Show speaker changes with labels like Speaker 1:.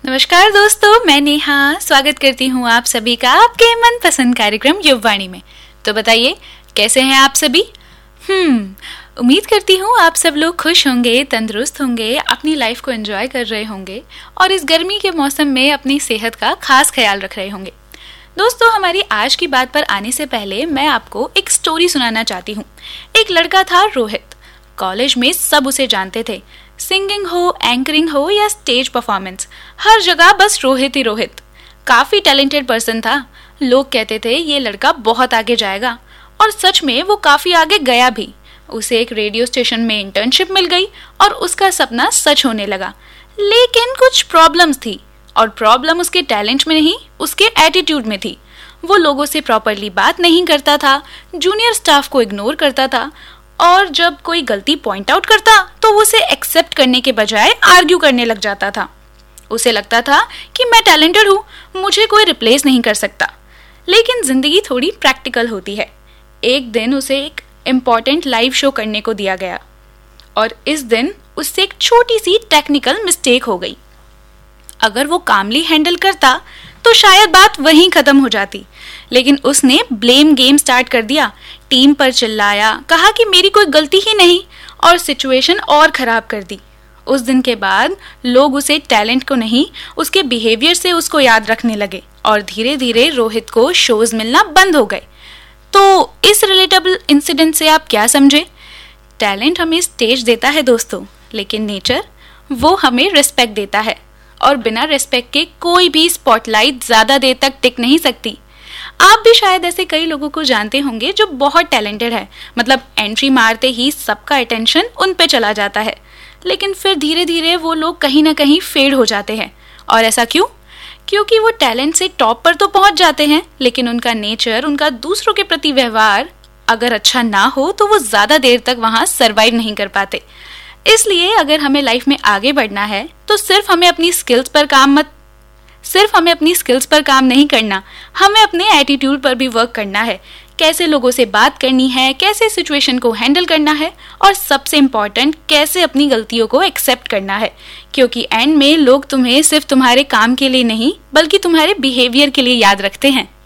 Speaker 1: नमस्कार दोस्तों, मैं नेहा स्वागत करती हूँ आप सभी का आपके मनपसंद कार्यक्रम युववाणी में। तो बताइए कैसे हैं आप सभी? उम्मीद करती हूँ आप सब लोग खुश होंगे, तंदुरुस्त होंगे, अपनी लाइफ को एंजॉय कर रहे होंगे और इस गर्मी के मौसम में अपनी सेहत का खास ख्याल रख रहे होंगे। दोस्तों, हमारी आज की बात पर आने से पहले मैं आपको एक स्टोरी सुनाना चाहती हूँ। एक लड़का था रोहित। कॉलेज में सब उसे जानते थे। सिंगिंग हो, एंकरिंग हो या स्टेज परफॉर्मेंस, हर जगह बस रोहित ही रोहित। काफी टैलेंटेड पर्सन था। लोग कहते थे ये लड़का बहुत आगे जाएगा और सच में वो काफी आगे गया भी। उसे एक रेडियो स्टेशन में इंटर्नशिप मिल गई और उसका सपना सच होने लगा। लेकिन कुछ प्रॉब्लम्स थी और प्रॉब्लम उसके टैलेंट में नहीं, उसके एटीट्यूड में थी। वो लोगों से प्रॉपरली बात नहीं करता था, जूनियर स्टाफ को इग्नोर करता था और जब कोई गलती पॉइंट आउट करता तो उसे एक्सेप्ट करने के बजाय आर्ग्यू करने लग जाता था। उसे लगता था कि मैं टैलेंटेड हूँ, मुझे कोई रिप्लेस नहीं कर सकता। लेकिन जिंदगी थोड़ी प्रैक्टिकल होती है। एक दिन उसे एक इम्पॉर्टेंट लाइव शो करने को दिया गया और इस दिन उससे एक छोटी सी टेक्निकल मिस्टेक हो गई। अगर वो कामली हैंडल करता तो शायद बात वहीं खत्म हो जाती, लेकिन उसने ब्लेम गेम स्टार्ट कर दिया। टीम पर चिल्लाया, कहा कि मेरी कोई गलती ही नहीं और सिचुएशन और खराब कर दी। उस दिन के बाद लोग उसे टैलेंट को नहीं, उसके बिहेवियर से उसको याद रखने लगे और धीरे धीरे रोहित को शोज मिलना बंद हो गए। तो इस रिलेटेबल इंसिडेंट से आप क्या समझे? टैलेंट हमें स्टेज देता है दोस्तों, लेकिन नेचर वो हमें रिस्पेक्ट देता है और बिना रिस्पेक्ट के कोई भी स्पॉटलाइट ज्यादा देर तक टिक नहीं सकती। आप भी शायद ऐसे कई लोगों को जानते होंगे जो बहुत टैलेंटेड है, मतलब एंट्री मारते ही सबका अटेंशन उन पे चला जाता है, लेकिन फिर धीरे धीरे वो लोग कहीं ना कहीं फेड हो जाते हैं। और ऐसा क्यों? क्योंकि वो टैलेंट से टॉप पर तो पहुंच जाते हैं, लेकिन उनका नेचर, उनका दूसरों के प्रति व्यवहार अगर अच्छा ना हो तो वो ज्यादा देर तक वहां सरवाइव नहीं कर पाते। इसलिए अगर हमें लाइफ में आगे बढ़ना है तो सिर्फ हमें अपनी स्किल्स पर काम नहीं करना, हमें अपने एटीट्यूड पर भी वर्क करना है। कैसे लोगों से बात करनी है, कैसे सिचुएशन को हैंडल करना है और सबसे इम्पोर्टेंट कैसे अपनी गलतियों को एक्सेप्ट करना है। क्योंकि एंड में लोग तुम्हें सिर्फ तुम्हारे काम के लिए नहीं बल्कि तुम्हारे बिहेवियर के लिए याद रखते हैं।